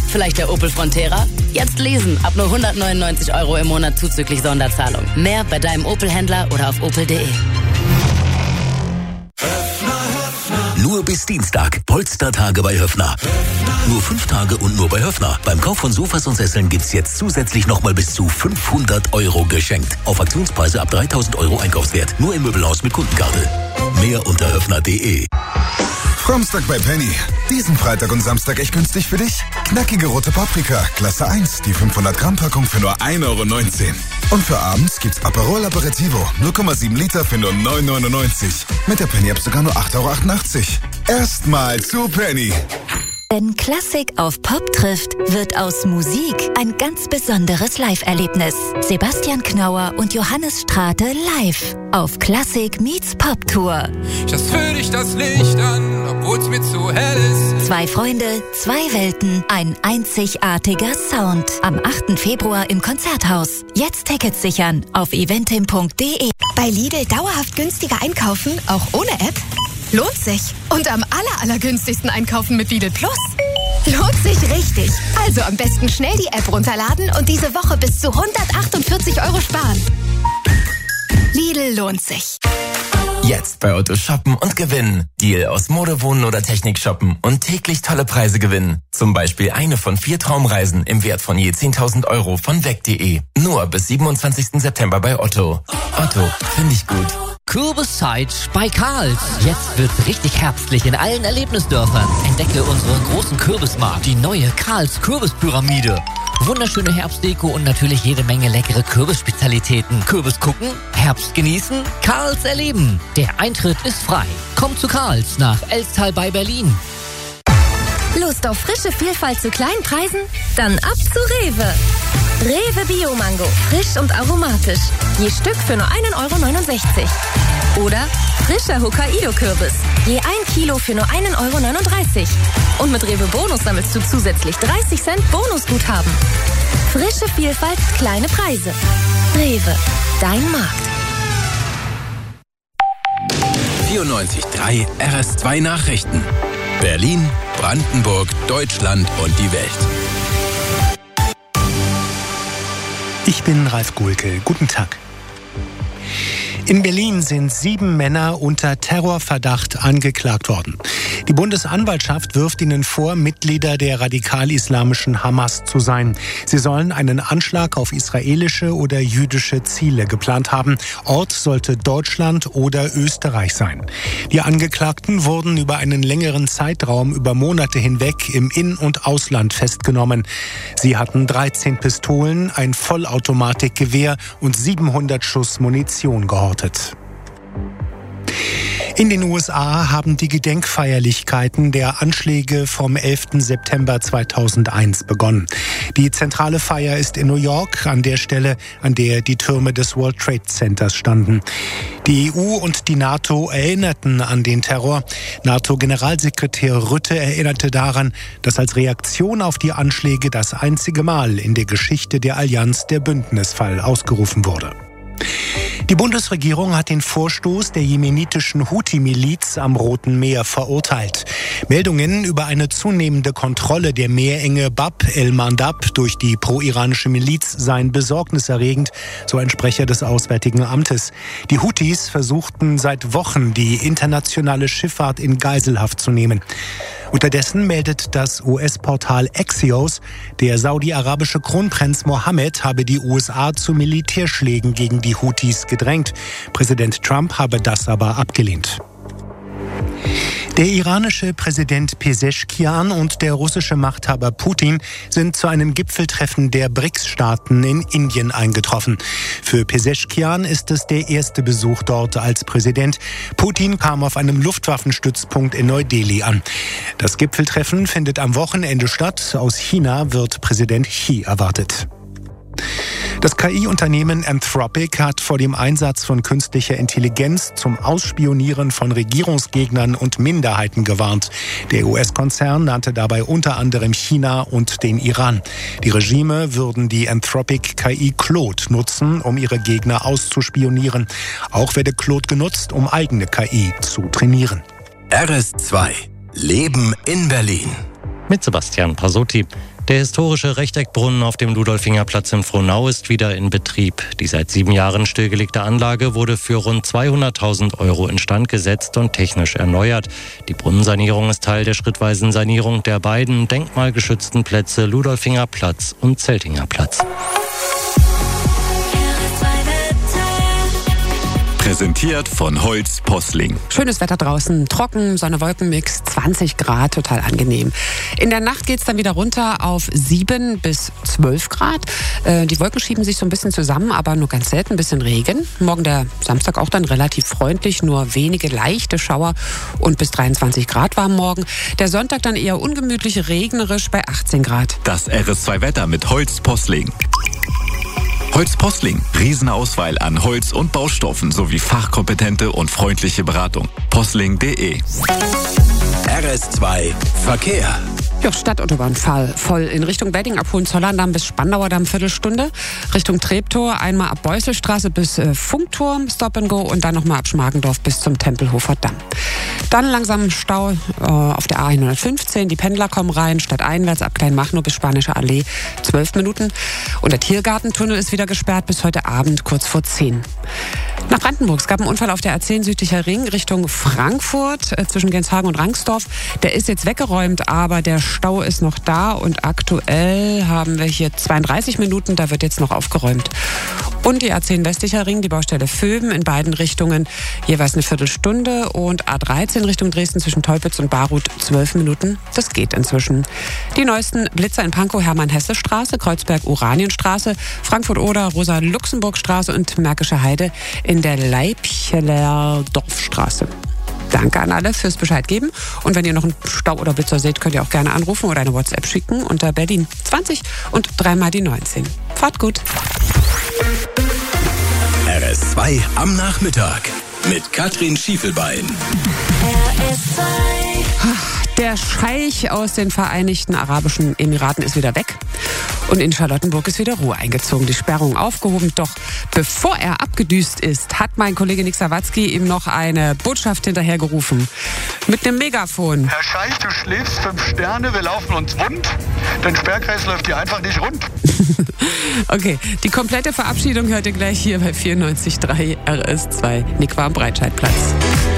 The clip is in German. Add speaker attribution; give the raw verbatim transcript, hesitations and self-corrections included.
Speaker 1: Vielleicht der Opel Frontera? Jetzt lesen, ab nur hundertneunundneunzig Euro im Monat zuzüglich Sonderzahlung. Mehr bei deinem Opel-Händler oder auf opel punkt de.
Speaker 2: Nur bis Dienstag. Polstertage bei Höffner. Nur fünf Tage und nur bei Höffner. Beim Kauf von Sofas und Sesseln gibt's jetzt zusätzlich nochmal bis zu fünfhundert Euro geschenkt. Auf Aktionspreise ab dreitausend Euro Einkaufswert. Nur im Möbelhaus mit Kundenkarte. Mehr unter höffner punkt de.
Speaker 3: Samstag bei Penny. Diesen Freitag und Samstag echt günstig für dich? Knackige rote Paprika, Klasse eins, die fünfhundert Gramm Packung für nur ein Euro neunzehn. Und für abends gibt's Aperol Aperitivo, null Komma sieben Liter für nur neun Euro neunundneunzig. Mit der Penny-App sogar nur acht Euro achtundachtzig. Erstmal zu Penny.
Speaker 4: Wenn Klassik auf Pop trifft, wird aus Musik ein ganz besonderes Live-Erlebnis. Sebastian Knauer und Johannes Strate live auf Klassik meets Pop Tour.
Speaker 5: Just für dich das Licht an, obwohl's mir zu hell ist.
Speaker 4: Zwei Freunde, zwei Welten, ein einzigartiger Sound. Am achten Februar im Konzerthaus. Jetzt Tickets sichern auf eventim punkt de.
Speaker 6: Bei Lidl dauerhaft günstiger einkaufen, auch ohne App? Lohnt sich. Und am aller, allergünstigsten einkaufen mit Lidl Plus. Lohnt sich richtig. Also am besten schnell die App runterladen und diese Woche bis zu hundertachtundvierzig Euro sparen. Lidl lohnt sich.
Speaker 7: Jetzt bei Otto shoppen und gewinnen. Deal aus Mode, Wohnen oder Technik shoppen und täglich tolle Preise gewinnen. Zum Beispiel eine von vier Traumreisen im Wert von je zehntausend Euro von weg punkt de. Nur bis siebenundzwanzigsten September bei Otto. Otto, finde ich gut.
Speaker 8: Kürbiszeit bei Karls. Jetzt wird's richtig herbstlich in allen Erlebnisdörfern. Entdecke unseren großen Kürbismarkt, die neue Karls Kürbispyramide. Wunderschöne Herbstdeko und natürlich jede Menge leckere Kürbisspezialitäten. Kürbis gucken, Herbst genießen, Karls erleben. Der Eintritt ist frei. Kommt zu Karls nach Elstal bei Berlin.
Speaker 6: Lust auf frische Vielfalt zu kleinen Preisen? Dann ab zu Rewe. Rewe Bio-Mango, frisch und aromatisch. Je Stück für nur ein Euro neunundsechzig. Oder frischer Hokkaido-Kürbis. Je ein Kilo für nur ein Euro neununddreißig. Und mit Rewe Bonus sammelst du zusätzlich dreißig Cent Bonusguthaben. Frische Vielfalt, kleine Preise. Rewe, dein Markt.
Speaker 9: vierundneunzig Komma drei R S zwei Nachrichten. Berlin, Brandenburg, Deutschland und die Welt.
Speaker 10: Ich bin Ralf Gulke. Guten Tag. In Berlin sind sieben Männer unter Terrorverdacht angeklagt worden. Die Bundesanwaltschaft wirft ihnen vor, Mitglieder der radikal-islamischen Hamas zu sein. Sie sollen einen Anschlag auf israelische oder jüdische Ziele geplant haben. Ort sollte Deutschland oder Österreich sein. Die Angeklagten wurden über einen längeren Zeitraum über Monate hinweg im In- und Ausland festgenommen. Sie hatten dreizehn Pistolen, ein Vollautomatikgewehr und siebenhundert Schuss Munition gehortet. In den U S A haben die Gedenkfeierlichkeiten der Anschläge vom elften September zweitausendeins begonnen. Die zentrale Feier ist in New York, an der Stelle, an der die Türme des World Trade Centers standen. Die E U und die NATO erinnerten an den Terror. NATO-Generalsekretär Rutte erinnerte daran, dass als Reaktion auf die Anschläge das einzige Mal in der Geschichte der Allianz der Bündnisfall ausgerufen wurde. Die Bundesregierung hat den Vorstoß der jemenitischen Houthi-Miliz am Roten Meer verurteilt. Meldungen über eine zunehmende Kontrolle der Meerenge Bab el-Mandab durch die pro-iranische Miliz seien besorgniserregend, so ein Sprecher des Auswärtigen Amtes. Die Houthis versuchten seit Wochen, die internationale Schifffahrt in Geiselhaft zu nehmen. Unterdessen meldet das U S-Portal Axios, der saudi-arabische Kronprinz Mohammed habe die U S A zu Militärschlägen gegen die Houthis gedrängt. Präsident Trump habe das aber abgelehnt. Der iranische Präsident Pezeshkian und der russische Machthaber Putin sind zu einem Gipfeltreffen der B R I C S-Staaten in Indien eingetroffen. Für Pezeshkian ist es der erste Besuch dort als Präsident. Putin kam auf einem Luftwaffenstützpunkt in Neu-Delhi an. Das Gipfeltreffen findet am Wochenende statt. Aus China wird Präsident Xi erwartet. Das K I-Unternehmen Anthropic hat vor dem Einsatz von künstlicher Intelligenz zum Ausspionieren von Regierungsgegnern und Minderheiten gewarnt. Der U S-Konzern nannte dabei unter anderem China und den Iran. Die Regime würden die Anthropic K I Claude nutzen, um ihre Gegner auszuspionieren. Auch werde Claude genutzt, um eigene K I zu trainieren.
Speaker 9: R S zwei. Leben in Berlin.
Speaker 11: Mit Sebastian Pasotti. Der historische Rechteckbrunnen auf dem Ludolfinger-Platz in Frohnau ist wieder in Betrieb. Die seit sieben Jahren stillgelegte Anlage wurde für rund zweihunderttausend Euro instand gesetzt und technisch erneuert. Die Brunnensanierung ist Teil der schrittweisen Sanierung der beiden denkmalgeschützten Plätze Ludolfinger Platz und Zeltinger Platz.
Speaker 12: Präsentiert von Holz Posling.
Speaker 13: Schönes Wetter draußen, trocken, Sonne-Wolken-Mix, zwanzig Grad, total angenehm. In der Nacht geht es dann wieder runter auf sieben bis zwölf Grad. Äh, die Wolken schieben sich so ein bisschen zusammen, aber nur ganz selten ein bisschen Regen. Morgen der Samstag auch dann relativ freundlich, nur wenige leichte Schauer und bis dreiundzwanzig Grad warm morgen. Der Sonntag dann eher ungemütlich, regnerisch bei achtzehn Grad.
Speaker 12: Das R S zwei Wetter mit Holz Posling. Holz Posling. Riesenauswahl an Holz- und Baustoffen sowie fachkompetente und freundliche Beratung. posling punkt de.
Speaker 9: R S zwei Verkehr.
Speaker 13: Ja, Stadtautobahnfall voll in Richtung Wedding ab Hohenzollern-Damm bis Spandauer Damm Viertelstunde. Richtung Treptow einmal ab Beuselstraße bis äh, Funkturm Stop and Go und dann nochmal ab Schmargendorf bis zum Tempelhofer Damm. Dann langsam Stau äh, auf der A hundertfünfzehn. Die Pendler kommen rein, stadteinwärts ab Kleinmachnow bis Spanische Allee zwölf Minuten. Und der Tiergartentunnel ist wieder gesperrt bis heute Abend kurz vor zehn. Nach Brandenburg. Es gab einen Unfall auf der A zehn südlicher Ring Richtung Frankfurt äh, zwischen Genshagen und Rangsdorf. Der ist jetzt weggeräumt, aber der Stau ist noch da und aktuell haben wir hier zweiunddreißig Minuten, da wird jetzt noch aufgeräumt. Und die A zehn westlicher Ring, die Baustelle Vöben in beiden Richtungen jeweils eine Viertelstunde und A dreizehn Richtung Dresden zwischen Teupitz und Baruth zwölf Minuten. Das geht inzwischen. Die neuesten Blitzer in Pankow, Hermann-Hesse-Straße, Kreuzberg-Uranienstraße, Frankfurt-Oder, Rosa-Luxemburg-Straße und Märkische Heide in der Leipcheler Dorfstraße. Danke an alle fürs Bescheid geben. Und wenn ihr noch einen Stau oder Blitzer seht, könnt ihr auch gerne anrufen oder eine WhatsApp schicken unter Berlin zwanzig und dreimal die neunzehn. Fahrt gut.
Speaker 9: R S zwei am Nachmittag mit Katrin Schiefelbein.
Speaker 13: R S zwei. Der Scheich aus den Vereinigten Arabischen Emiraten ist wieder weg. Und in Charlottenburg ist wieder Ruhe eingezogen, die Sperrung aufgehoben. Doch bevor er abgedüst ist, hat mein Kollege Nick Sawatzki ihm noch eine Botschaft hinterhergerufen. Mit einem Megafon.
Speaker 14: Herr Scheich, du schläfst fünf Sterne, wir laufen uns wund. Dein Sperrkreis läuft hier einfach nicht rund.
Speaker 13: Okay, die komplette Verabschiedung hört ihr gleich hier bei vierundneunzig Komma drei R S zwei. Nick war am Breitscheidplatz.